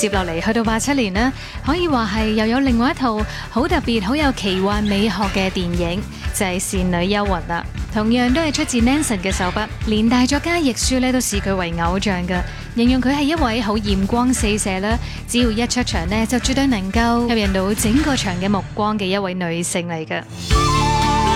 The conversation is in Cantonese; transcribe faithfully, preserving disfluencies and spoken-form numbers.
接落嚟去到八七年呢，可以話係又有另外一套好特別、好有奇幻美學嘅電影，就係《倩女幽魂》啦。同樣都係出自 Nansen 嘅手筆，連大作家亦舒咧都視佢為偶像㗎，形容佢係一位好豔光四射啦，只要一出場呢，就絕對能夠吸引到整個場嘅目光嘅一位女性嚟㗎。